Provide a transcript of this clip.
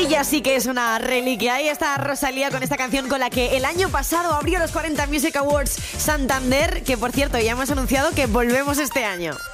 Ella sí que es una reliquia. Ahí está Rosalía con esta canción con la que el año pasado abrió los 40 Music Awards Santander, que por cierto ya hemos anunciado que volvemos este año.